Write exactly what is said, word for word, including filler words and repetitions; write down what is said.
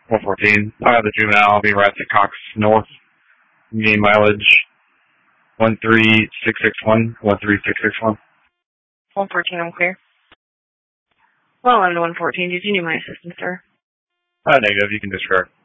one fourteen. I have the juvenile. I'll be right at Cox North. Gain mileage one three six six one. one three six six one. one fourteen, I'm clear. Well, I'm to one fourteen. Did you need my assistance, sir? Uh, negative. You can disregard.